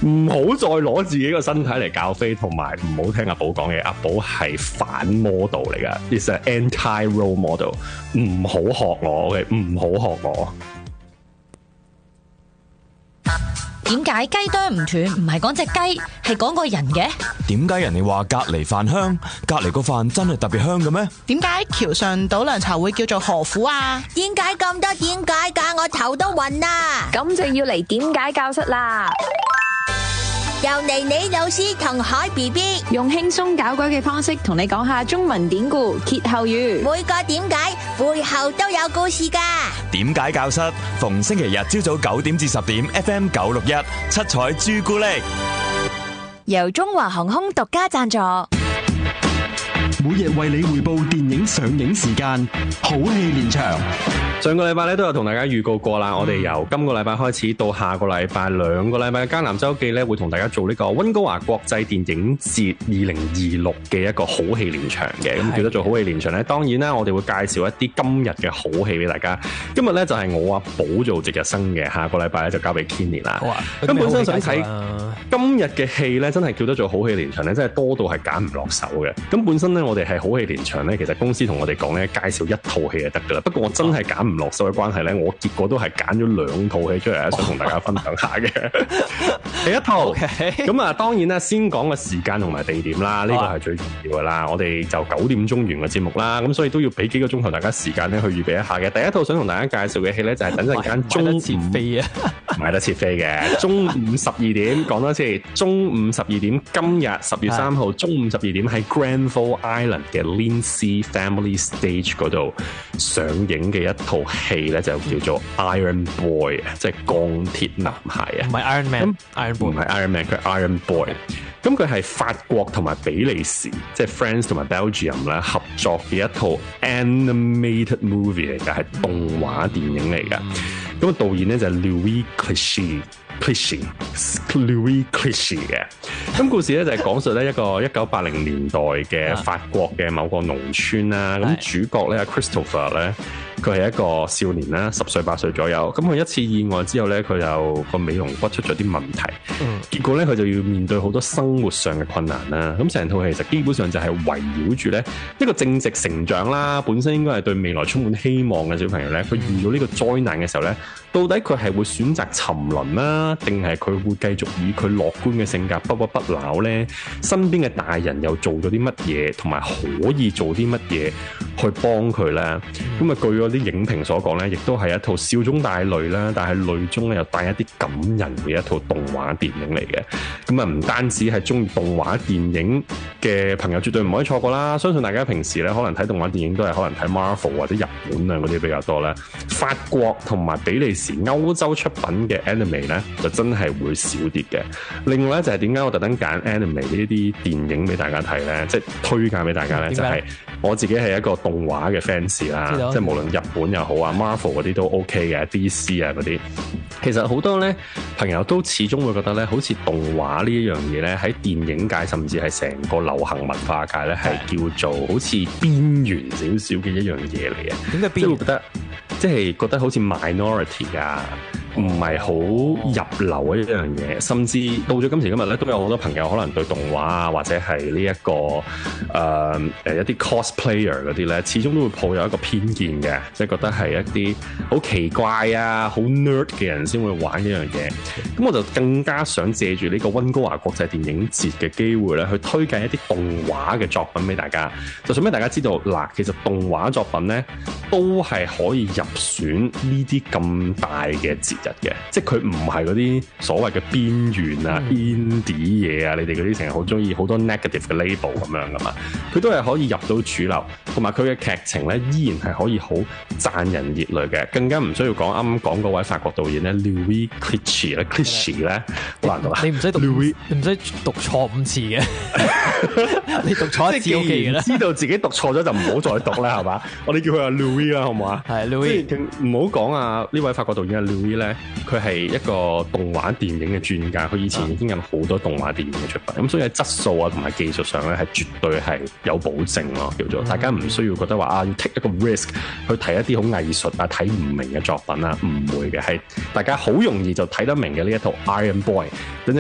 唔好再攞自己個身體嚟教飛，同埋唔好聽阿寶講嘢。阿寶係反 model 嚟噶 ，it's an anti-role model。唔好學我，OK？唔好學我。 點解雞啄唔斷？唔係講隻雞，係講個人嘅。 點解人哋話隔離飯香？隔離個飯真係特別香嘅咩？ 點解橋上倒涼茶會叫做河虎啊？ 點解咁多點解㗎？我頭都暈啦！ 咁就要嚟點解教室啦！ 由妮妮老師同海 BB 用輕鬆搞鬼嘅方式同你講下中文典故、歇後語。 每個點解背後都有故事㗎。 點解教室逢星期日朝早9點至10點 FM 961七彩朱古力， 由中華航空獨家贊助。 每日為你匯報電影上映時間，好戲連場。 上個禮拜咧都有同大家預告過啦，我哋由今個禮拜開始到下個禮拜2個禮拜嘅迦南周記咧，會同大家做呢個溫哥華國際電影節2026嘅一個好戲連場嘅。咁叫得做好戲連場咧，當然啦，我哋會介紹一啲今日嘅好戲俾大家。今日咧就係我阿寶做值日生嘅，下個禮拜咧就交俾 Kenny 啦。好啊，咁本身想睇今日嘅戲咧，真係叫得做好戲連場咧，真係多到係揀唔落手嘅。咁本身咧我哋係好戲連場咧，其實公司同我哋講咧，介紹一套戲就得噶啦。不過我真係揀唔落手嘅關係咧，我結果都係揀咗2套戲出嚟，想同大家分享下嘅。第一套，咁啊，當然啦，先講個時間同埋地點啦，呢個係最重要噶啦。我哋就9點鐘完個節目啦，咁所以都要俾幾個鐘頭大家時間咧去預備一下嘅。第一套想同大家介紹嘅戲咧，就係等陣間中午飛啊， 買得切飛嘅，中午12點，講多次，中午12點，今日10月3號中午12點喺 Granville Island 嘅 Lindsay Family Stage 嗰度上映嘅一套戲咧，就叫做 Iron Boy， 即係鋼鐵男孩啊， 唔係 Iron Man，Iron Boy 唔係 Iron Man， 佢係 Iron Boy。咁佢係法國同埋比利時，即係 France 同埋 Belgium 咧合作嘅一套 animated movie 嚟㗎，係動畫電影嚟㗎。咁啊，導演咧就係 Louis Clichy 嘅。咁故事咧就係講述咧一個1980年代嘅法國嘅某個農村啦。咁主角咧 Christopher 咧，佢係一個少年啦，10歲8歲左右。咁佢一次意外之後咧，佢就個尾龍骨出咗啲問題。結果咧佢就要面對好多生活上嘅困難啦。咁成套戲其實基本上就係圍繞住咧一個正值成長啦，本身應該係對未來充滿希望嘅小朋友咧，佢遇到呢個災難嘅時候咧，到底佢係會選擇沉淪啦，定係佢會繼續以佢樂觀嘅性格不屈不撓咧？身邊嘅大人又做咗啲乜嘢，同埋可以做啲乜嘢去幫佢咧？咁啊，據嗰啲影評所講咧，亦都係一套笑中帶淚啦，但係淚中咧又帶一啲感人嘅一套動畫電影嚟嘅。咁啊，唔單止係中意動畫電影嘅朋友絕對唔可以錯過啦。相信大家平時咧可能睇動畫電影都係可能睇 Marvel 或者日本啊嗰啲比較多啦。法國同埋比利時歐洲出品嘅 anime 咧，就真係會少啲嘅。另外咧就係點解我特登揀 anime 呢啲電影俾大家睇咧，即係推介俾大家咧，就係我自己係一個動畫嘅 fans 啦，即係無論日本又好啊 Marvel 嗰啲都 OK 嘅 DC 啊嗰啲。其實好多咧朋友都始終會覺得咧，好似動畫呢一樣嘢咧，喺電影界甚至係成個流行文化界咧，係叫做好似邊緣少少嘅一樣嘢嚟嘅。點解邊緣？即係會覺得，即係覺得好似 minority 啊。唔係好入流嘅一樣嘢，甚至到咗今時今日咧，都有好多朋友可能對動畫啊，或者係呢一個一啲 cosplayer 嗰啲咧，始終都會抱有一個偏見嘅，即係覺得係一啲好奇怪啊、好 nerd 嘅人先會玩一樣嘢。咁我就更加想借住呢個溫哥華國際電影節嘅機會咧，去推介一啲動畫嘅作品俾大家，就想俾大家知道嗱，其實動畫作品咧都係可以入選呢啲咁大嘅節嘅，即係佢唔係嗰啲所謂嘅邊緣啊、indie 嘢啊，你哋嗰啲成日好中意好多 negative 嘅 label 咁樣噶嘛，佢都係可以入到主流，同埋佢嘅劇情咧依然係可以好賺人熱淚嘅，更加唔需要講啱啱講嗰位法國導演咧 Louis Clichy 咧 Clichy 咧好難讀啊， 你唔使讀 Louis， 你唔使讀錯5次嘅，你讀錯一次 OK 嘅啦， 知道自己讀錯咗就唔好再讀啦，係嘛？我哋叫佢阿 Louis 啦，好唔好啊？係 Louis， 即係唔好講啊！呢位法國導演阿 Louis 咧。佢係一個動畫電影嘅專家，佢以前已經有好多動畫電影嘅出品，咁所以喺質素啊同埋技術上咧係絕對係有保證咯，叫做大家唔需要覺得話啊要 take 一個 risk 去睇一啲好藝術啊睇唔明嘅作品啊，唔會嘅，係大家好容易就睇得明嘅呢一套 Iron Boy。